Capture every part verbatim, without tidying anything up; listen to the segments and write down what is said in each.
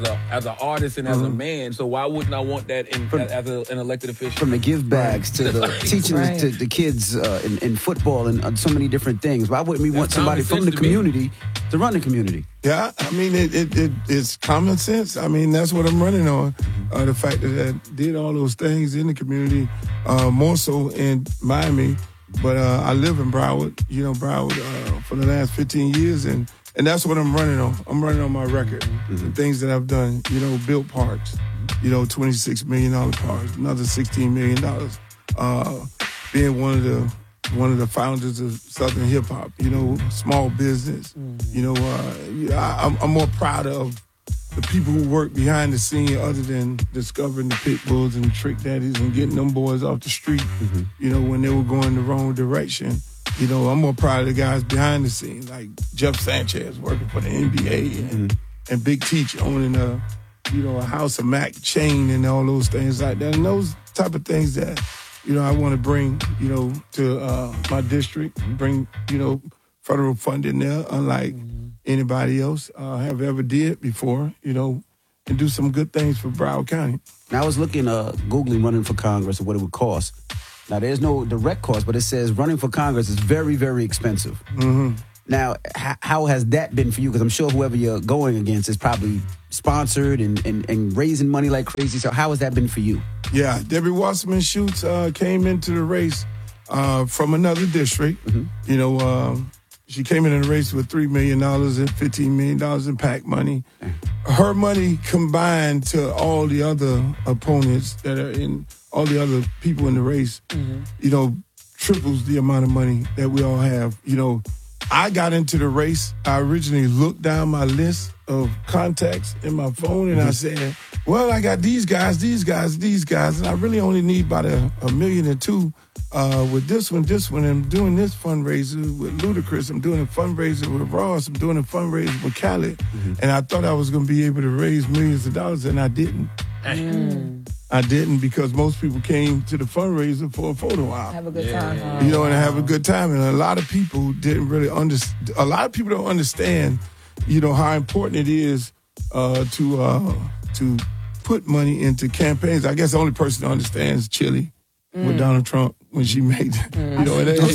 as an artist and as mm-hmm. a man, so why wouldn't I want that in, from, as a, an elected official? From the give bags to the teaching right. to the kids uh, in, in football and uh, so many different things. Why wouldn't we That's want somebody from the community me. to run the community? Yeah, I mean, it, it, it it's common sense. I mean, that's what I'm running on. Uh, the fact that I did all those things in the community, uh, more so in Miami, but uh, I live in Broward, you know, Broward uh, for the last fifteen years, and And that's what I'm running on. I'm running on my record. Mm-hmm. The things that I've done, you know, built parks, you know, twenty-six million dollars parks, another sixteen million dollars. Uh, being one of the one of the founders of Southern hip hop, you know, small business. Mm-hmm. You know, uh, I, I'm, I'm more proud of the people who work behind the scene other than discovering the pit bulls and the trick daddies and getting them boys off the street, mm-hmm. you know, when they were going the wrong direction. You know, I'm more proud of the guys behind the scenes, like Jeff Sanchez working for the N B A and, mm-hmm. and Big Teach owning a, you know, a House of Mac chain and all those things like that. And those type of things that, you know, I want to bring, you know, to uh, my district, bring, you know, federal funding there, unlike mm-hmm. anybody else uh, have ever did before, you know, and do some good things for Broward County. Now, I was looking, uh, Googling running for Congress and what it would cost. Now, there's no direct cost, but it says running for Congress is very, very expensive. Mm-hmm. Now, h- how has that been for you? Because I'm sure whoever you're going against is probably sponsored and, and, and raising money like crazy. So how has that been for you? Yeah, Debbie Wasserman Schultz uh, came into the race uh, from another district. Mm-hmm. You know, um, she came in the race with three million dollars and fifteen million dollars in PAC money. Her money combined to all the other opponents that are in, all the other people in the race, mm-hmm. you know, triples the amount of money that we all have. You know, I got into the race. I originally looked down my list of contacts in my phone and mm-hmm. I said, well, I got these guys, these guys, these guys, and I really only need about a, a million or two uh, with this one, this one. I'm doing this fundraiser with Ludacris. I'm doing a fundraiser with Ross. I'm doing a fundraiser with Khaled. Mm-hmm. And I thought I was going to be able to raise millions of dollars, and I didn't. Mm. I didn't, because most people came to the fundraiser for a photo op. Have a good time. Yeah. You know, and have a good time. And a lot of people didn't really understand. A lot of people don't understand, you know, how important it is uh, to uh, to put money into campaigns. I guess the only person that understands Chile mm. with Donald Trump when she made, mm. you know, it is.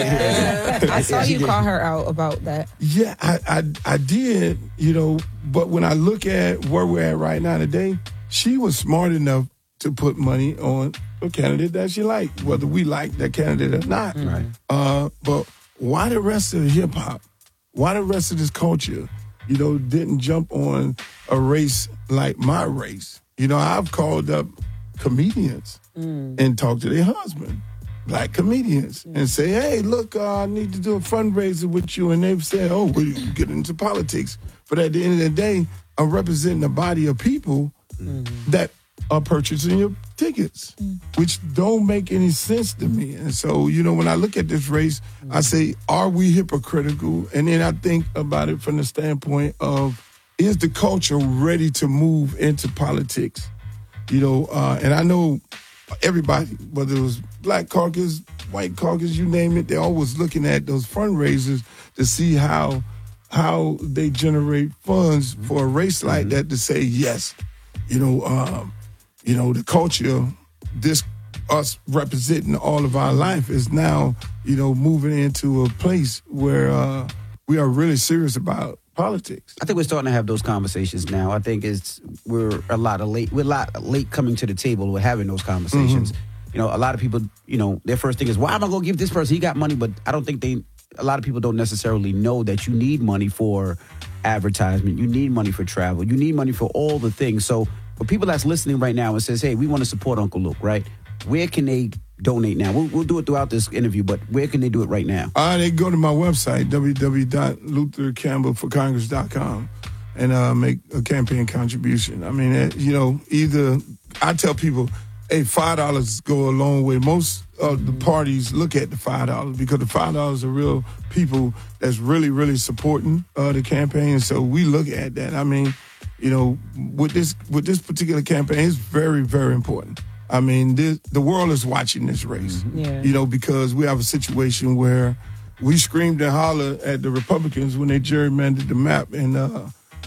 Yeah. I saw you call her out about that. Yeah, I, I I did, you know, but when I look at where we're at right now today, she was smart enough to put money on a candidate that she liked, whether we like that candidate or not. Right. Uh, but why the rest of hip hop, why the rest of this culture, you know, didn't jump on a race like my race? You know, I've called up comedians mm. and talked to their husband, black comedians, mm. and say, hey, look, uh, I need to do a fundraiser with you. And they've said, oh, well, you get into politics. But at the end of the day, I'm representing a body of people mm. that are purchasing your tickets, mm. which don't make any sense to me. And so, you know, when I look at this race, mm. I say, are we hypocritical? And then I think about it from the standpoint of, is the culture ready to move into politics? You know, uh, and I know everybody, whether it was Black Caucus, White Caucus, you name it, they're always looking at those fundraisers to see how how they generate funds for a race like mm-hmm. that, to say, yes, you know, um, you know, the culture, this us representing all of our life is now, you know, moving into a place where uh, we are really serious about politics. I think we're starting to have those conversations now. I think it's we're a lot of late. We're a lot late coming to the table. We're having those conversations. Mm-hmm. You know, a lot of people, you know, their first thing is, why am I going to give this person? He got money, but I don't think they. A lot of people don't necessarily know that you need money for advertisement. You need money for travel. You need money for all the things. So for people that's listening right now and says, hey, we want to support Uncle Luke, right? Where can they donate now? We'll, we'll do it throughout this interview, but where can they do it right now? Uh, they go to my website, w w w dot luther campbell for congress dot com, and uh, make a campaign contribution. I mean, uh, you know, either I tell people, hey, five dollars go a long way. Most of the parties look at the five dollars because the five dollars are real people that's really, really supporting uh, the campaign. So we look at that. I mean, you know, with this with this particular campaign, it's very, very important. I mean, this, the world is watching this race, yeah. you know, because we have a situation where we screamed and hollered at the Republicans when they gerrymandered the map in uh,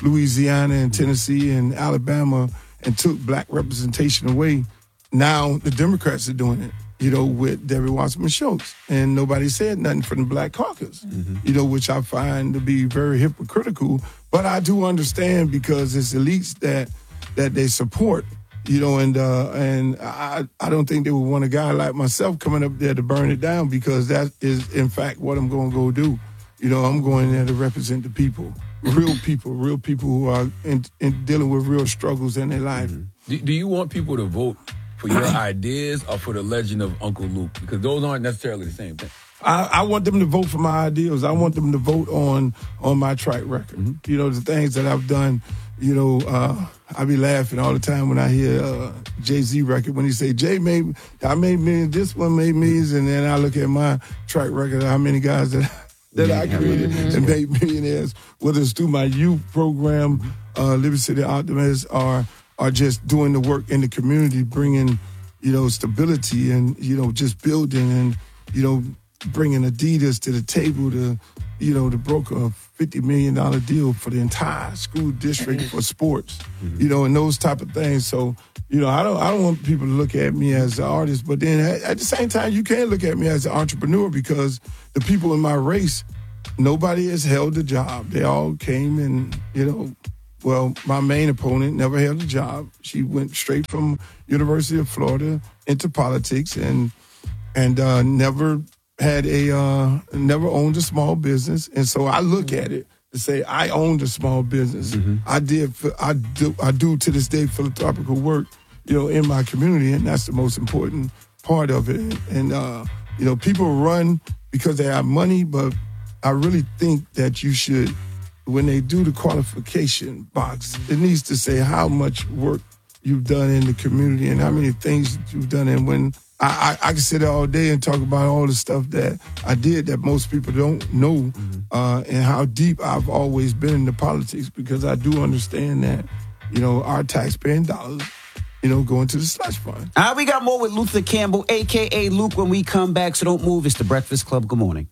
Louisiana and Tennessee and Alabama and took black representation away. Now the Democrats are doing it, you know, with Debbie Wasserman Schultz. And nobody said nothing from the Black Caucus, mm-hmm. you know, which I find to be very hypocritical. But I do understand because it's elites that that they support, you know, and uh, and I, I don't think they would want a guy like myself coming up there to burn it down, because that is, in fact, what I'm going to go do. You know, I'm going there to represent the people, real people, real people who are in, in dealing with real struggles in their life. Mm-hmm. Do, do you want people to vote for your ideas or for the legend of Uncle Luke? Because those aren't necessarily the same thing. I, I want them to vote for my ideals. I want them to vote on on my track record. Mm-hmm. You know, the things that I've done. You know, uh, I be laughing all the time when I hear uh, Jay-Z record, when he say, Jay made, I made millions, this one made millions, and then I look at my track record, how many guys that, that I created mm-hmm. and made millionaires, whether it's through my youth program, uh, Liberty City Optimists, or, or just doing the work in the community, bringing, you know, stability and, you know, just building and, you know, bringing Adidas to the table to, you know, to broker a fifty million dollars deal for the entire school district for sports, mm-hmm. you know, and those type of things. So, you know, I don't I don't want people to look at me as an artist, but then at, at the same time, you can look at me as an entrepreneur, because the people in my race, nobody has held a job. They all came and, you know, well, my main opponent never held a job. She went straight from University of Florida into politics and and uh, never had a uh, never owned a small business, and so I look at it to say I owned a small business. Mm-hmm. I did, I do, I do to this day philanthropical work, you know, in my community, and that's the most important part of it. And uh, you know, people run because they have money, but I really think that you should, when they do the qualification box, it needs to say how much work you've done in the community and how many things that you've done. And when I, I, I can sit there all day and talk about all the stuff that I did that most people don't know, mm-hmm. uh, and how deep I've always been into politics, because I do understand that, you know, our taxpaying dollars, you know, go into the slush fund. All right, we got more with Luther Campbell, a k a. Luke, when we come back, so don't move. It's The Breakfast Club. Good morning.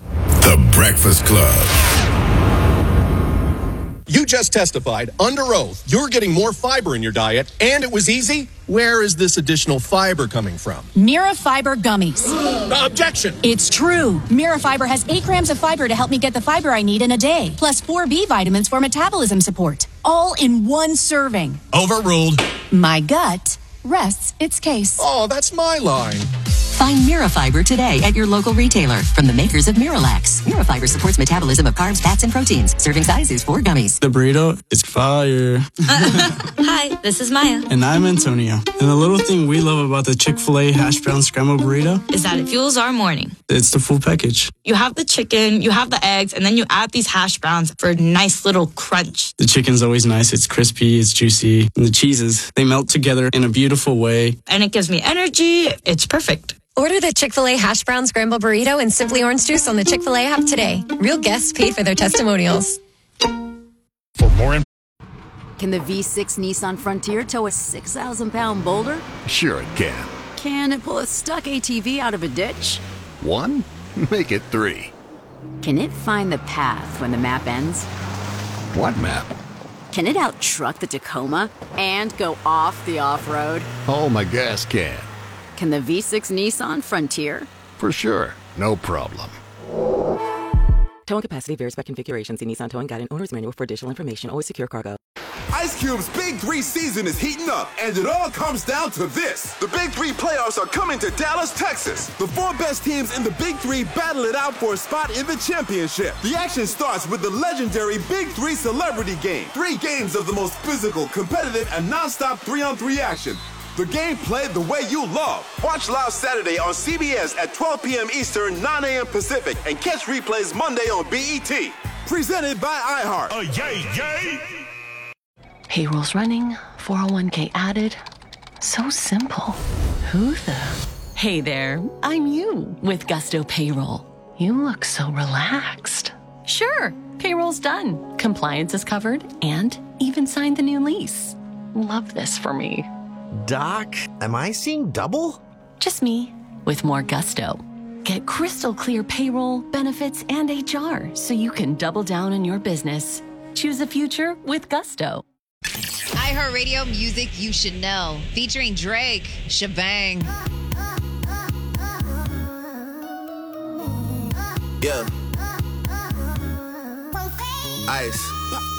The Breakfast Club. You just testified under oath you're getting more fiber in your diet, and it was easy. Where is this additional fiber coming from? Mira Fiber Gummies. Uh, objection. It's true. Mira Fiber has eight grams of fiber to help me get the fiber I need in a day, plus four B vitamins for metabolism support, all in one serving. Overruled. My gut rests its case. Oh, that's my line. Find Mira Fiber today at your local retailer from the makers of Miralax. Mira Fiber supports metabolism of carbs, fats, and proteins. Serving size is four gummies. The burrito is fire. Hi, this is Maya. And I'm Antonio. And the little thing we love about the Chick-fil-A hash brown scrambled burrito is that it fuels our morning. It's the full package. You have the chicken, you have the eggs, and then you add these hash browns for a nice little crunch. The chicken's always nice. It's crispy, it's juicy. And the cheeses, they melt together in a beautiful way. And it gives me energy. It's perfect. Order the Chick-fil-A hash brown scramble burrito and Simply Orange Juice on the Chick-fil-A app today. Real guests paid for their testimonials. For more info. Can the V six Nissan Frontier tow a six thousand pound boulder? Sure it can. Can it pull a stuck A T V out of a ditch? One? Make it three. Can it find the path when the map ends? What map? Can it out-truck the Tacoma and go off the off-road? Oh, my gas can. Can the V six Nissan Frontier? For sure. No problem. Towing capacity varies by configuration. See Nissan Towing Guide and Owner's Manual for additional information. Always secure cargo. Ice Cube's Big Three season is heating up, and it all comes down to this. The Big Three playoffs are coming to Dallas, Texas. The four best teams in the Big Three battle it out for a spot in the championship. The action starts with the legendary Big Three Celebrity Game. Three games of the most physical, competitive, and non-stop three-on-three action. The game played the way you love. Watch live Saturday on C B S at twelve p.m. Eastern, nine a.m. Pacific, and catch replays Monday on B E T. Presented by iHeart. Uh, yay, yay! Payroll's running, four oh one k added. So simple. Who the? Hey there, I'm you with Gusto Payroll. You look so relaxed. Sure, payroll's done. Compliance is covered and even signed the new lease. Love this for me. Doc, am I seeing double? Just me, with more gusto. Get crystal clear payroll, benefits, and H R so you can double down on your business. Choose a future with Gusto. iHeartRadio music you should know. Featuring Drake, Shebang. Yeah. Ice.